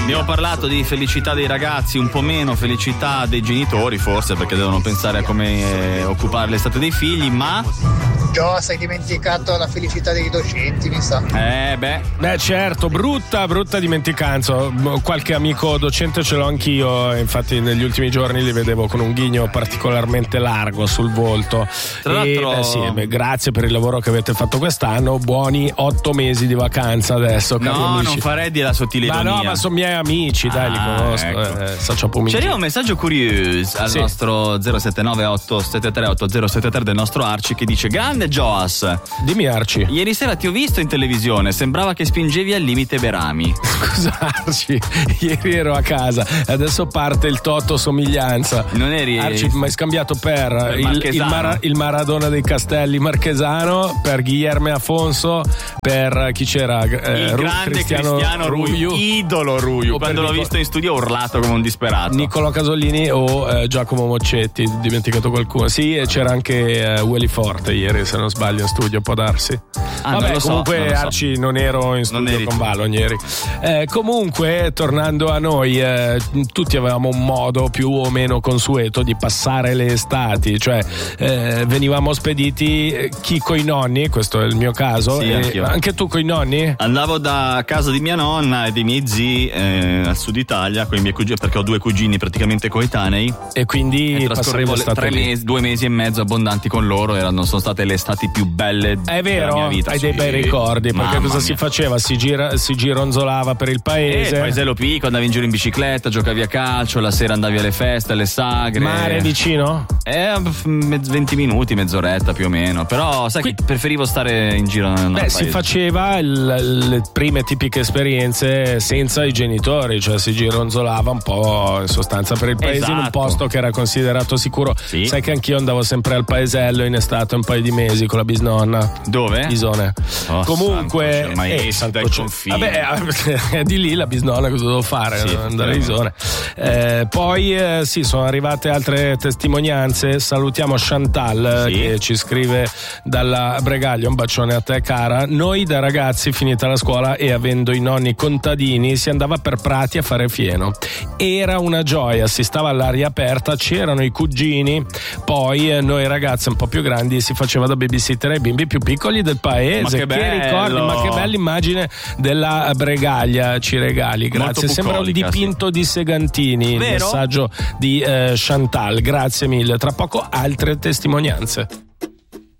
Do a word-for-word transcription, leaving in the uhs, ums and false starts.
Abbiamo parlato di felicità dei ragazzi, un po' meno felicità dei genitori, forse, perché devono pensare a come eh, occupare l'estate dei figli, ma... Gio, hai dimenticato la felicità dei docenti, mi sa. Eh beh. Beh certo, brutta, brutta dimenticanza. Qualche amico docente ce l'ho anch'io, infatti negli ultimi giorni li vedevo con un ghigno particolarmente largo sul volto. Tra e, l'altro... beh, sì, beh, grazie per il lavoro che avete fatto quest'anno, buoni otto mesi di vacanza adesso, cari no, amici. non farei di la sottile ma ironia. No, ma sono miei amici, dai, ah, li conosco. Ecco. Eh, so Ci arriva un messaggio curioso al sì. nostro zero sette nove otto sette tre otto zero sette tre del nostro Arci, che dice: grande Joas, dimmi Arci, ieri sera ti ho visto in televisione, sembrava che spingevi al limite Berami. Scusa Arci, ieri ero a casa, adesso parte il Toto somiglianza. Non eri Arci, mi hai scambiato per, per il, il, Mara, il Maradona dei Castelli Marchesano, per Guillermo Afonso, per chi c'era? Eh, il Ru- grande Cristiano, Cristiano Ruiu, idolo Ruiu. Quando l'ho Nico- visto in studio ho urlato come un disperato. Niccolò Casolini o eh, Giacomo Moccetti, dimenticato qualcuno. Sì, e c'era anche eh, Willy Forte ieri, se non sbaglio, in studio, può darsi. Ah, Vabbè, non lo so, comunque non lo so. Arci non ero in studio con Valon ieri. Eh, comunque, tornando a noi, eh, tutti avevamo un modo più o meno consueto di passare le estati, cioè eh, venivamo spediti, chi coi nonni, questo è il mio caso, sì, e anche tu coi nonni? Andavo da casa di mia nonna e dei miei zii eh, al sud Italia con i miei cugini, perché ho due cugini praticamente coetanei, e quindi e trascorrevo le tre lì. mesi, due mesi e mezzo abbondanti con loro. Erano, sono state le estati più belle è vero, della mia vita. Hai sì. dei bei ricordi, perché Mamma cosa mia. si faceva? Si, gira, si gironzolava per il paese, eh, il paesello piccolo, andavi in giro in bicicletta, giocavi a calcio, la sera andavi alle feste, alle sagre. Mare vicino? Eh, venti minuti, mezz'oretta più o meno. Però sai Qui... che preferivo stare in giro nel Beh, paese. Si faceva il, le prime tipiche esperienze senza i genitori, cioè si gironzolava un po' in sostanza per il paese, esatto. In un posto che era considerato sicuro. Sì. Sai che anch'io andavo sempre al paesello in estate un paio di mesi con la bisnonna. Dove? Isone. Oh, Comunque ma eh, dai confine. Vabbè, di lì la bisnonna cosa devo fare? Sì, andare a Isone. Eh, poi eh, sì, sono arrivate altre testimonianze. Salutiamo Chantal, sì. Che ci scrive dalla Bregaglia, un bacione a te cara. Noi da ragazzi, finita la scuola e avendo i nonni contadini, si andava per prati a fare fieno. Era una gioia, si stava all'aria aperta, c'erano i cugini, poi eh, noi ragazzi un po' più grandi si faceva da babysitter ai bimbi più piccoli del paese. Ma che, che bello. ricordi, ma che bella immagine della Bregaglia ci regali, grazie. Sembra un dipinto sì. di Segantini. Vero? Il messaggio di eh, Chantal, grazie mille. Tra poco altre testimonianze.